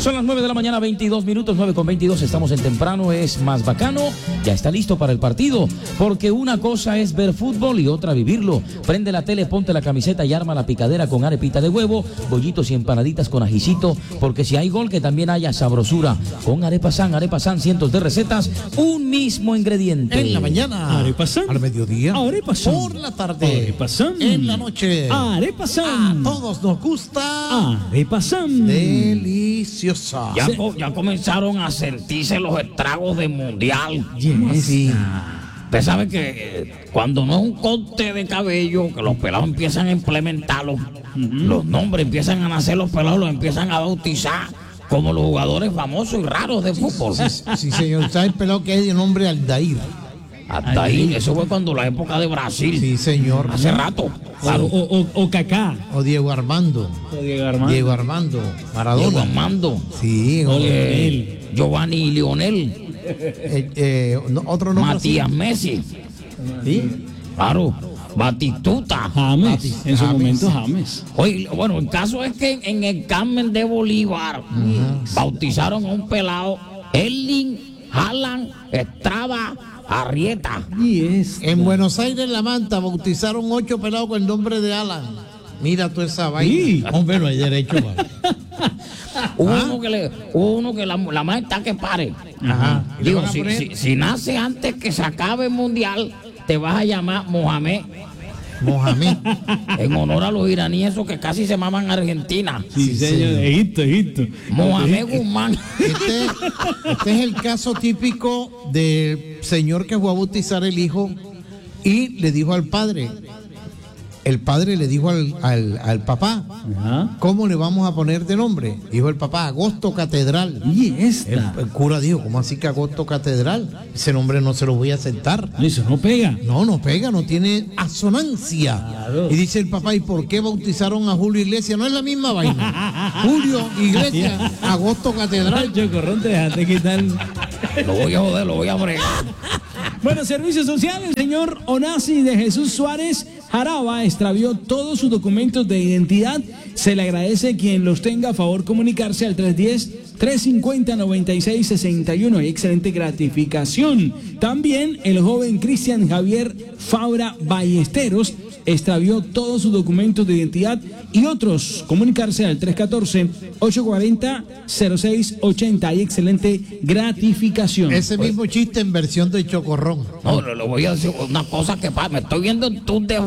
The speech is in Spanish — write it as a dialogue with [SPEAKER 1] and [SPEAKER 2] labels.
[SPEAKER 1] Son las 9 de la mañana, 22 minutos, 9:22, estamos en temprano, es más bacano, ya está listo para el partido, porque una cosa es ver fútbol y otra vivirlo. Prende la tele, ponte la camiseta y arma la picadera con arepita de huevo, bollitos y empanaditas con ajicito, porque si hay gol que también haya sabrosura. Con Arepa San, cientos de recetas, un mismo ingrediente.
[SPEAKER 2] En la mañana,
[SPEAKER 3] Arepa San.
[SPEAKER 2] al mediodía,
[SPEAKER 3] Arepa San.
[SPEAKER 2] por la tarde,
[SPEAKER 3] Arepa San.
[SPEAKER 2] en la noche,
[SPEAKER 3] Arepa
[SPEAKER 2] a
[SPEAKER 3] San.
[SPEAKER 2] todos nos gusta,
[SPEAKER 3] Arepa San.
[SPEAKER 2] deliciosa.
[SPEAKER 1] Ya comenzaron a sentirse los estragos del mundial.
[SPEAKER 2] Sí.
[SPEAKER 1] Usted sabe que cuando no es un corte de cabello, que los pelados empiezan a implementarlo, los nombres empiezan a nacer, los pelados los empiezan a bautizar como los jugadores famosos y raros de fútbol.
[SPEAKER 2] Sí, señor, ¿sabe el pelado que es de nombre Aldair?
[SPEAKER 1] Hasta ahí, eso fue cuando la época de Brasil.
[SPEAKER 2] Sí, señor.
[SPEAKER 1] Hace rato. Claro.
[SPEAKER 3] O Kaká.
[SPEAKER 2] O Diego Armando. Diego Armando. Maradona.
[SPEAKER 1] Diego Armando.
[SPEAKER 2] Sí.
[SPEAKER 1] Giovanni Lionel.
[SPEAKER 2] Otro nombre.
[SPEAKER 1] Matías Messi.
[SPEAKER 2] Sí.
[SPEAKER 1] Claro. Batistuta.
[SPEAKER 3] James. En su momento James.
[SPEAKER 1] Oye, bueno, el caso es que en el Carmen de Bolívar bautizaron a un pelado, Erling Haaland Estrada Arrieta.
[SPEAKER 2] En Buenos Aires, La Manta, bautizaron 8 pelados con el nombre de Alan. Mira toda esa vaina. Hombre, no hay derecho.
[SPEAKER 1] Hubo uno que la más está que pare.
[SPEAKER 2] Ajá.
[SPEAKER 1] Digo, si nace antes que se acabe el mundial, te vas a llamar Mohamed. En honor a los iraníes, esos que casi se maman Argentina.
[SPEAKER 3] Sí, señor. Egipto.
[SPEAKER 1] Mohamed Guzmán.
[SPEAKER 2] Este es el caso típico del señor que fue a bautizar el hijo y le dijo al padre. El padre le dijo al papá, ¿cómo le vamos a poner de nombre? Dijo el papá, Agosto Catedral. El cura dijo, ¿cómo así que Agosto Catedral? Ese nombre no se lo voy a aceptar.
[SPEAKER 3] Eso no pega.
[SPEAKER 2] No pega, no tiene asonancia. Claro. Y dice el papá, ¿y por qué bautizaron a Julio Iglesias? No es la misma vaina. Julio Iglesias, Agosto Catedral.
[SPEAKER 3] Chocorrón, te dejaste quitar.
[SPEAKER 1] Lo voy a joder, lo voy a bregar.
[SPEAKER 3] Bueno, servicio social, el señor Onasi de Jesús Suárez Jaraba extravió todos sus documentos de identidad. Se le agradece quien los tenga, a favor comunicarse al 310-350-9661. Excelente gratificación. También el joven Cristian Javier Fabra Ballesteros extravió todos sus documentos de identidad y otros. Comunicarse al 314-840-0680. Hay excelente gratificación.
[SPEAKER 2] Ese mismo chiste en versión de Chocorrón.
[SPEAKER 1] No, le voy a decir una cosa que pasa. Me estoy viendo en tu